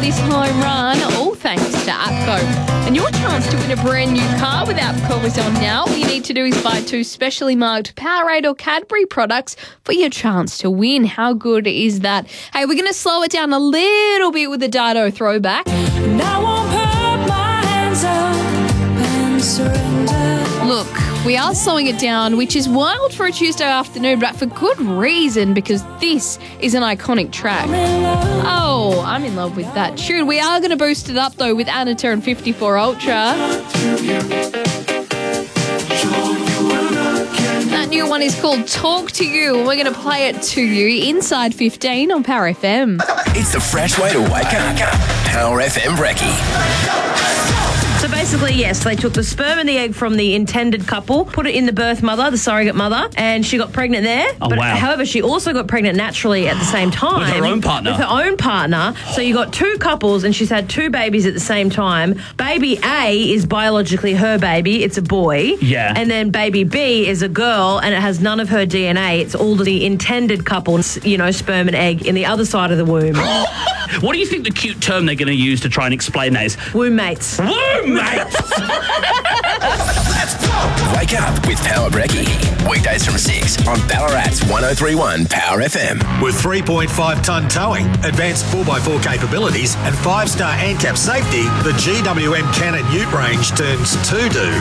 this home run, all thanks to APCO. And your chance to win a brand new car with APCO is on now. All you need to do is buy 2 specially marked Powerade or Cadbury products for your chance to win. How good is that? Hey, we're going to slow it down a little bit with the Dido throwback. And I won't put my hands up and surrender. Look, we are slowing it down, which is wild for a Tuesday afternoon, but for good reason, because this is an iconic track. Oh, I'm in love with that tune. We are going to boost it up, though, with Anita and 54 Ultra. That new one is called Talk to You, and we're going to play it to you inside 15 on Power FM. It's the fresh way to wake up. Power FM Brekkie. So basically, yes, they took the sperm and the egg from the intended couple, put it in the birth mother, the surrogate mother, and she got pregnant there. Oh, wow. However, she also got pregnant naturally at the same time. With her own partner. With her own partner. So you got 2 couples and she's had 2 babies at the same time. Baby A is biologically her baby. It's a boy. Yeah. And then baby B is a girl and it has none of her DNA. It's all the intended couple, you know, sperm and egg in the other side of the womb. What do you think the cute term they're going to use to try and explain that is? Womb mates. Womb mates! Wake up with Power Brekkie. Weekdays from 6 on Ballarat's 1031 Power FM. With 3.5-tonne towing, advanced 4x4 capabilities and 5-star ANCAP safety, the GWM Cannon Ute range turns to-do